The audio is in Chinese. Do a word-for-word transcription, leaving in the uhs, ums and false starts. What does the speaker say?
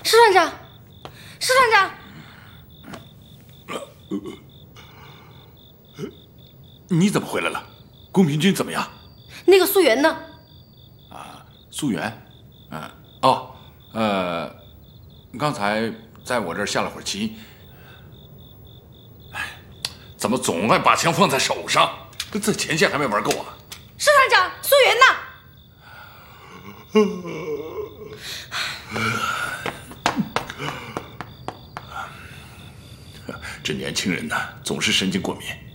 石团长，石团长， 你怎么回来了？宫平君怎么样？ 那个素媛呢？ 啊，素媛，嗯、啊，哦，呃，刚才在我这儿下了会儿棋。哎，怎么总爱把枪放在手上？这前线还没玩够啊！ 石团长，素媛呢？ 这年轻人呢，总是神经过敏。